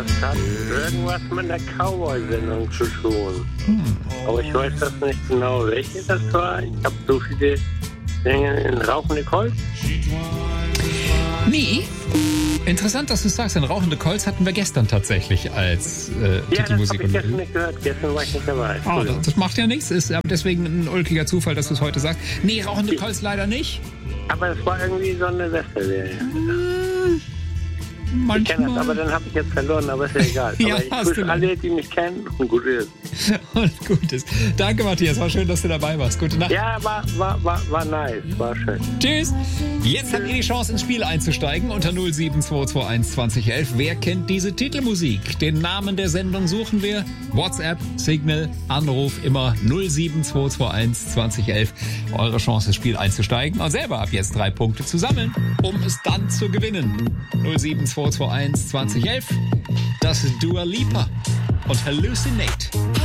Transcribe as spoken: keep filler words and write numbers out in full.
Das hat irgendwas mit der Cowboy-Sendung zu tun. Hm. Aber ich weiß das nicht genau, welche das war. Ich habe so viele Dinge in Rauchende Kolz. Nee. Interessant, dass du sagst, denn Rauchende Kolz hatten wir gestern tatsächlich als äh, ja, Titelmusik. Ja, das habe ich gestern nicht gehört. Gestern war ich nicht dabei. Oh, das, das macht ja nichts. Ist aber deswegen ein ulkiger Zufall, dass du es heute sagst. Nee, Rauchende Kolz leider nicht. Aber es war irgendwie so eine Westerserie. Hm, manchmal. Ich kenne das, aber dann habe ich jetzt verloren, aber ist ja egal. Ja, aber ich grüße alle, die mich kennen und gut ist. Und gut ist. Danke, Matthias. War schön, dass du dabei warst. Gute Nacht. Ja, war, war, war, war nice. War schön. Tschüss. Jetzt habt ihr die Chance, ins Spiel einzusteigen unter null sieben zwei zwei eins zwanzig elf. Wer kennt diese Titelmusik? Den Namen der Sendung suchen wir. WhatsApp, Signal, Anruf immer null sieben zwei zwei eins zwanzig elf. Eure Chance, ins Spiel einzusteigen und selber ab jetzt drei Punkte zu sammeln, um es dann zu gewinnen. null sieben zwei zwei eins zwanzig elf. Das ist Dua Lipa und Hallucinate.